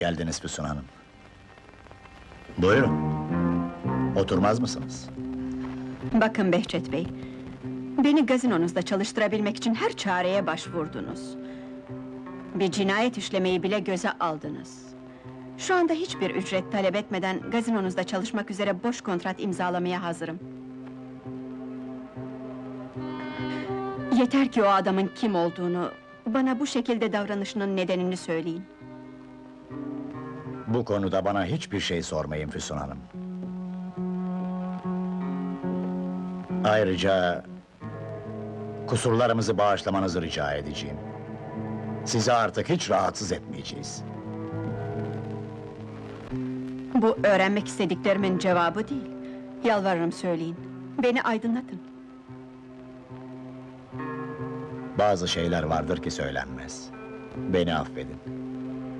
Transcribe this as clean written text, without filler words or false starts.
Geldiniz Füsun Hanım. Buyurun. Oturmaz mısınız? Bakın Behçet Bey, beni gazinonuzda çalıştırabilmek için her çareye başvurdunuz. Bir cinayet işlemeyi bile göze aldınız. Şu anda hiçbir ücret talep etmeden gazinonuzda çalışmak üzere boş kontrat imzalamaya hazırım. Yeter ki o adamın kim olduğunu, bana bu şekilde davranışının nedenini söyleyin. Bu konuda bana hiçbir şey sormayın Füsun Hanım. Ayrıca kusurlarımızı bağışlamanızı rica edeceğim. Sizi artık hiç rahatsız etmeyeceğiz. Bu öğrenmek istediklerimin cevabı değil. Yalvarırım söyleyin. Beni aydınlatın. Bazı şeyler vardır ki söylenmez. Beni affedin.